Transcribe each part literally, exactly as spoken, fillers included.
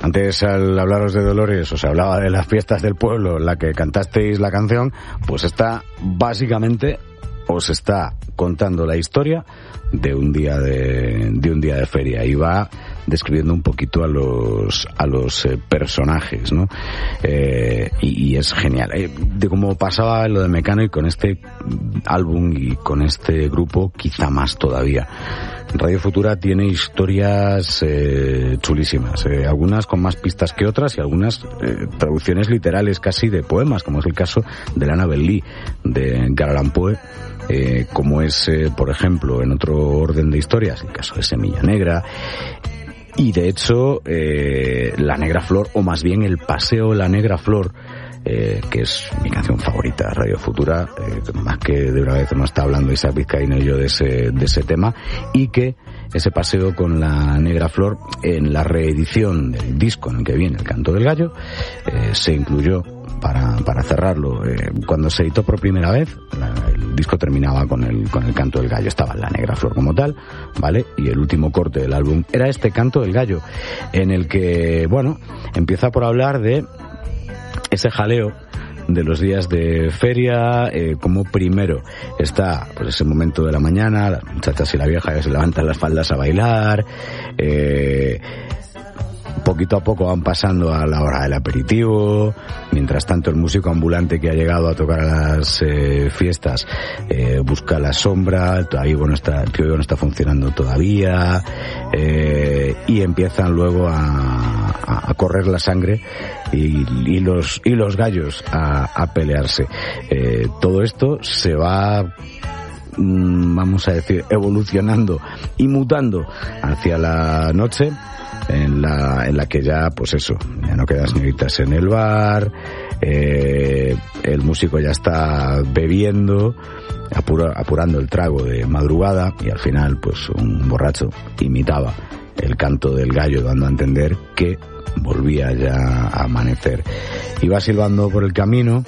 Antes, al hablaros de Dolores, os hablaba de las fiestas del pueblo en la que cantasteis la canción, pues esta básicamente os está contando la historia de un día de, de un día de feria, y va describiendo un poquito a los a los eh, personajes, ¿no? Eh, y, y es genial. Eh, de cómo pasaba lo de Mecano, y con este álbum y con este grupo quizá más todavía. Radio Futura tiene historias eh, chulísimas, eh, algunas con más pistas que otras, y algunas eh, traducciones literales casi de poemas, como es el caso de la Annabel Lee de Edgar Allan Poe, eh, como es, eh, por ejemplo, en otro orden de historias, el caso de Semilla Negra. Y de hecho, eh, La Negra Flor, o más bien El Paseo La Negra Flor, eh, que es mi canción favorita de Radio Futura, eh, más que de una vez hemos estado hablando Isaac Vizcaíno y yo de ese, de ese tema, y que ese paseo con La Negra Flor, en la reedición del disco en el que viene El Canto del Gallo, eh, se incluyó para, para cerrarlo. Eh, cuando se editó por primera vez, la, el disco terminaba con el, con el Canto del Gallo, estaba La Negra Flor como tal, ¿vale? Y el último corte del álbum era este Canto del Gallo, en el que, bueno, empieza por hablar de ese jaleo de los días de feria, eh, como primero está pues ese momento de la mañana, las muchachas y la vieja que se levantan las faldas a bailar, eh, poquito a poco van pasando a la hora del aperitivo, mientras tanto el músico ambulante que ha llegado a tocar a las eh, fiestas eh, busca la sombra, el tío no está, el tío no está funcionando todavía, eh, y empiezan luego a, a, a correr la sangre y, y los y los gallos a, a pelearse. Eh, todo esto se va, vamos a decir, evolucionando y mutando hacia la noche, en la en la que ya, pues eso, ya no quedan señoritas en el bar, eh, el músico ya está bebiendo, apura, apurando el trago de madrugada, y al final pues un borracho imitaba el canto del gallo, dando a entender que volvía ya a amanecer. Iba silbando por el camino,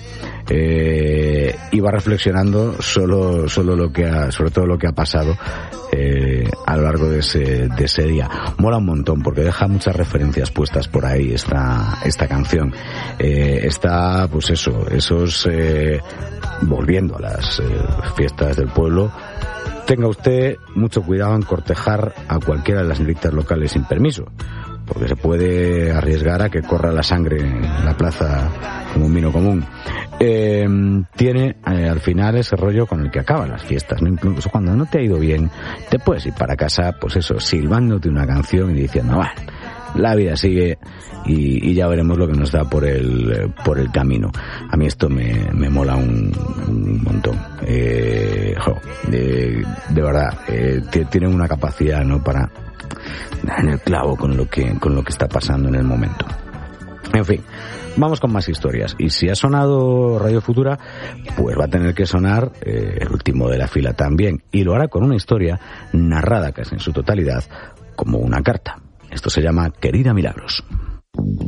eh, iba reflexionando solo, solo lo que ha, sobre todo lo que ha pasado eh, a lo largo de ese, de ese día. Mola un montón porque deja muchas referencias puestas por ahí esta, esta canción. Eh, está, pues eso, esos, eh, volviendo a las eh, fiestas del pueblo. Tenga usted mucho cuidado en cortejar a cualquiera de las negritas locales sin permiso, porque se puede arriesgar a que corra la sangre en la plaza como un vino común. Eh, tiene eh, al final ese rollo con el que acaban las fiestas, ¿no? Incluso cuando no te ha ido bien, te puedes ir para casa, pues eso, silbándote una canción y diciendo, bueno, la vida sigue y, y ya veremos lo que nos da por el por el camino. A mí esto me, me mola un, un montón. Eh, jo, de, de verdad, eh, tienen una capacidad, ¿no?, para dar en el clavo con lo que con lo que está pasando en el momento. En fin, vamos con más historias. Y si ha sonado Radio Futura, pues va a tener que sonar eh, el último de la fila también. Y lo hará con una historia narrada casi en su totalidad como una carta. Esto se llama Querida Milagros.